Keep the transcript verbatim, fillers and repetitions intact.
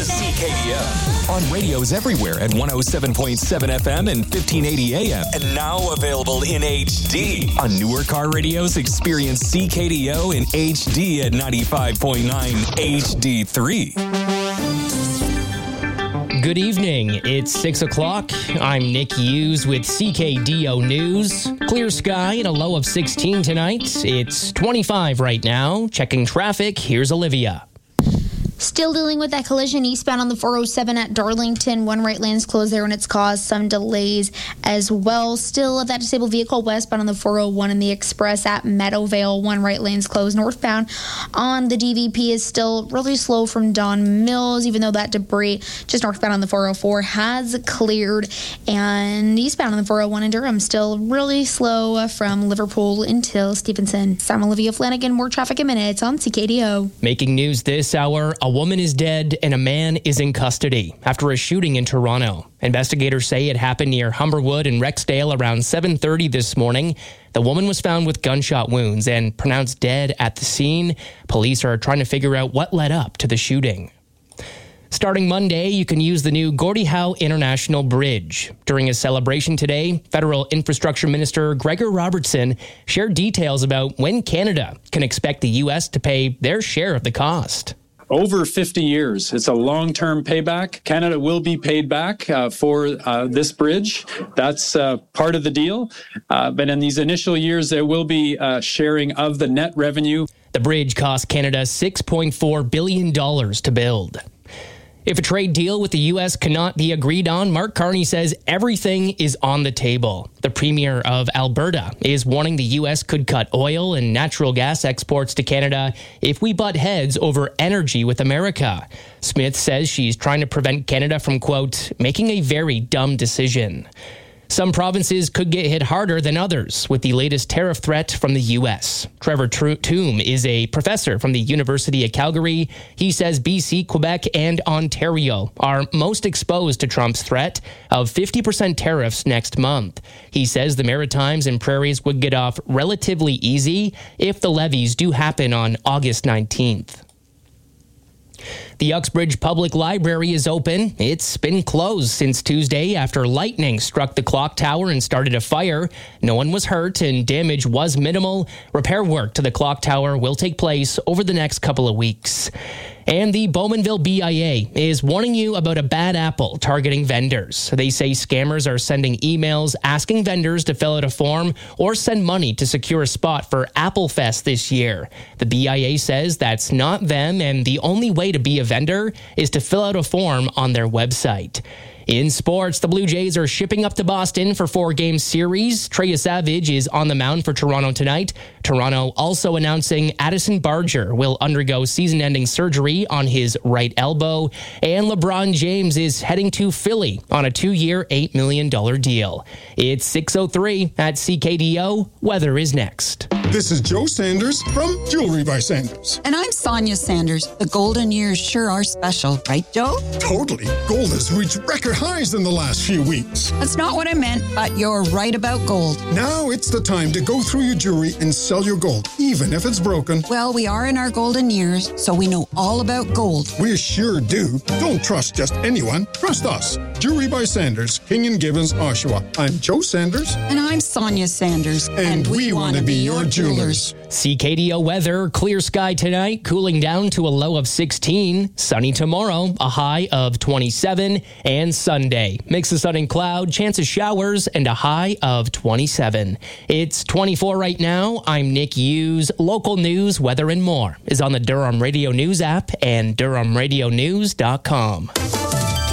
is C K D O. On radios everywhere at one oh seven point seven F M and fifteen eighty A M. And now available in H D. On newer car radios, experience C K D O in H D at ninety-five point nine H D three. Good evening. It's six o'clock. I'm Nick Hughes with C K D O News. Clear sky and a low of sixteen tonight. It's twenty-five right now. Checking traffic, here's Olivia. Still dealing with that collision eastbound on the four oh seven at Darlington. One right lane's closed there and it's caused some delays as well. Still that disabled vehicle westbound on the four oh one and the express at Meadowvale. One right lane's closed. Northbound on the D V P is still really slow from Don Mills, even though that debris just northbound on the four oh four has cleared. And eastbound on the four oh one in Durham still really slow from Liverpool until Stevenson. I'm Olivia Flanagan. More traffic in minutes on C K D O. Making news this hour. A woman is dead and a man is in custody after a shooting in Toronto. Investigators say it happened near Humberwood and Rexdale around seven thirty this morning. The woman was found with gunshot wounds and pronounced dead at the scene. Police are trying to figure out what led up to the shooting. Starting Monday, you can use the new Gordie Howe International Bridge. During a celebration today, Federal Infrastructure Minister Gregor Robertson shared details about when Canada can expect the U S to pay their share of the cost. Over fifty years. It's a long-term payback. Canada will be paid back uh, for uh, this bridge. That's uh, part of the deal. Uh, but in these initial years, there will be uh, sharing of the net revenue. The bridge cost Canada six point four billion dollars to build. If a trade deal with the U S cannot be agreed on, Mark Carney says everything is on the table. The Premier of Alberta is warning the U S could cut oil and natural gas exports to Canada if we butt heads over energy with America. Smith says she's trying to prevent Canada from, quote, making a very dumb decision. Some provinces could get hit harder than others with the latest tariff threat from the U S. Trevor Toome is a professor from the University of Calgary. He says B C, Quebec, and Ontario are most exposed to Trump's threat of fifty percent tariffs next month. He says the Maritimes and Prairies would get off relatively easy if the levies do happen on August nineteenth. The Uxbridge Public Library is open. It's been closed since Tuesday after lightning struck the clock tower and started a fire. No one was hurt and damage was minimal. Repair work to the clock tower will take place over the next couple of weeks. And the Bowmanville B I A is warning you about a bad apple targeting vendors. They say scammers are sending emails asking vendors to fill out a form or send money to secure a spot for Apple Fest this year. The B I A says that's not them, and the only way to be a vendor is to fill out a form on their website. In sports, the Blue Jays are shipping up to Boston for four-game series. Trey Savage is on the mound for Toronto tonight. Toronto also announcing Addison Barger will undergo season-ending surgery on his right elbow. And LeBron James is heading to Philly on a two-year, eight million dollars deal. It's six oh three at C K D O. Weather is next. This is Joe Sanders from Jewelry by Sanders. And I'm Sonia Sanders. The golden years sure are special, right, Joe? Totally. Gold has reached record highs in the last few weeks. That's not what I meant, but you're right about gold. Now it's the time to go through your jewelry and sell your gold, even if it's broken. Well, we are in our golden years, so we know all about gold. We sure do. Don't trust just anyone. Trust us. Jewelry by Sanders, King and Gibbons, Oshawa. I'm Joe Sanders. And I'm Sonia Sanders. And, and we, we want to be your jewelers. C K D O weather, clear sky tonight, cooling down to a low of sixteen. Sunny tomorrow, a high of twenty-seven. And Sunday, mix of sun and cloud, chance of showers, and a high of twenty-seven. It's twenty-four right now. I'm Nick Hughes. Local news, weather, and more is on the Durham Radio News app and durham radio news dot com.